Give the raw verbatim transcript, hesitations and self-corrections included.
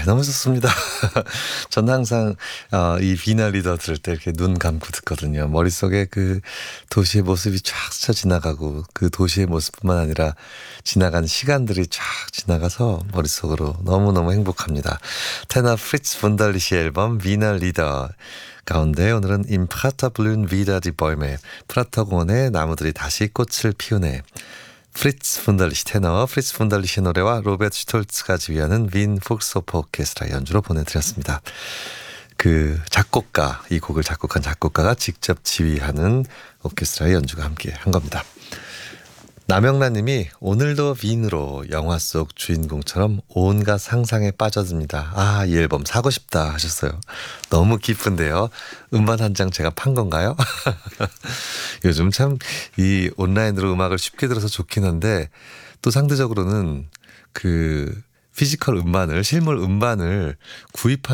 너무 좋습니다. 저는 항상 어 이 비나 리더 들을 때 이렇게 눈 감고 듣거든요. 머릿속에 그 도시의 모습이 쫙 스쳐 지나가고 그 도시의 모습뿐만 아니라 지나간 시간들이 쫙 지나가서 머릿속으로 너무너무 행복합니다. 테너 프리츠 분달리시 앨범 비나 리더 가운데 오늘은 Im Prater blühen wieder die Bäume, 프라터 공원에 나무들이 다시 꽃을 피우네. 프리츠 분달리시 테너, 프리츠 분달리시 노래와 로베트 슈톨츠가 지휘하는 윈 폭스호프 오케스트라 연주로 보내드렸습니다. 그 작곡가, 이 곡을 작곡한 작곡가가 직접 지휘하는 오케스트라의 연주가 함께 한 겁니다. 남영란 님이 오늘도 윈으로 영화 속 주인공처럼 온갖 상상에 빠져듭니다. 아, 이 앨범 사고 싶다 하셨어요. 너무 기쁜데요. 음반 한 장 제가 판 건가요? 요즘 참 이 온라인으로 음악을 쉽게 들어서 좋긴 한데 또 상대적으로는 그 피지컬 음반을 실물 음반을 구입하는